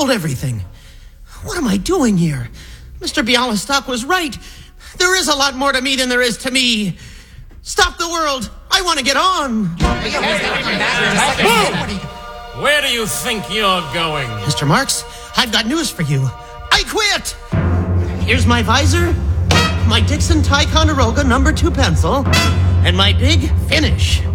sold everything. What am I doing here? Mr. Bialystok was right. There is a lot more to me than there is to me. Stop the world. I want to get on. Move! Where do you think you're going? Mr. Marks, I've got news for you. I quit. Here's my visor, my Dixon Ticonderoga No. 2 pencil, and my big finish.